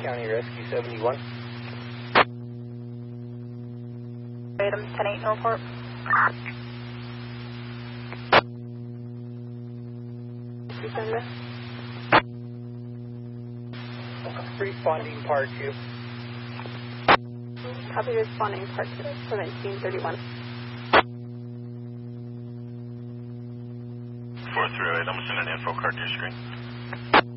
County Rescue 71. Item 10-8, no report. Responding Part 2. Copy, responding Part 2, 1731. 438, I'm sending an info card to your screen.